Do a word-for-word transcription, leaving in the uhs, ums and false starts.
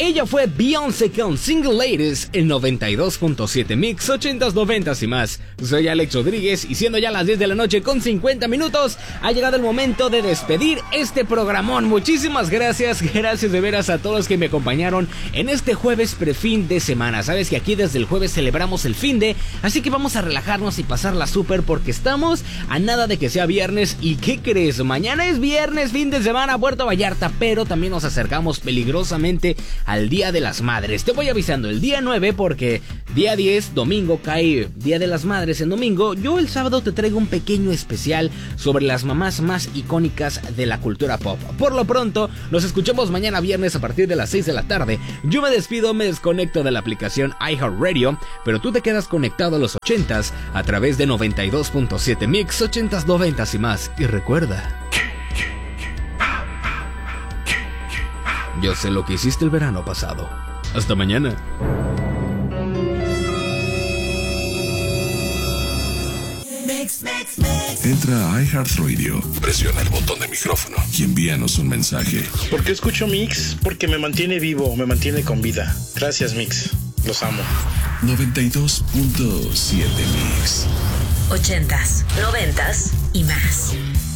Ella fue Beyoncé con Single Ladies en noventa y dos punto siete Mix, ochentas, noventas y más. Soy Alex Rodríguez y siendo ya las diez de la noche con cincuenta minutos, ha llegado el momento de despedir este programón. Muchísimas gracias, gracias de veras a todos que me acompañaron en este jueves prefin de semana. Sabes que aquí desde el jueves celebramos el fin de, así que vamos a relajarnos y pasarla súper porque estamos a nada de que sea viernes. ¿Y qué crees? Mañana es viernes, fin de semana, Puerto Vallarta, pero también nos acercamos peligrosamente al Día de las Madres. Te voy avisando el día nueve porque día diez, domingo, cae Día de las Madres en domingo. Yo el sábado te traigo un pequeño especial sobre las mamás más icónicas de la cultura pop. Por lo pronto, nos escuchamos mañana viernes a partir de las seis de la tarde. Yo me despido, me desconecto de la aplicación iHeartRadio, pero tú te quedas conectado a los ochentas a través de noventa y dos punto siete Mix, ochentas, noventas y más. Y recuerda, yo sé lo que hiciste el verano pasado. Hasta mañana. Entra a iHeartRadio, presiona el botón de micrófono y envíanos un mensaje. ¿Por qué escucho Mix? Porque me mantiene vivo, me mantiene con vida. Gracias, Mix. Los amo. noventa y dos punto siete Mix. Ochentas, noventas y más.